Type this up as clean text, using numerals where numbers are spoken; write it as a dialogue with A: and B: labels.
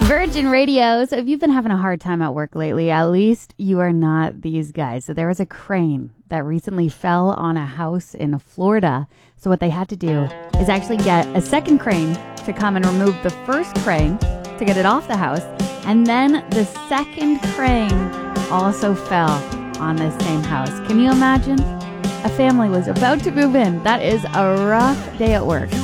A: Virgin Radio. So if you've been having a hard time at work lately, at least you are not these guys. So there was a crane that recently fell on a house in Florida. So what they had to do is actually get a second crane to come and remove the first crane to get it off the house. And then the second crane also fell on this same house. Can you imagine? A family was about to move in. That is a rough day at work.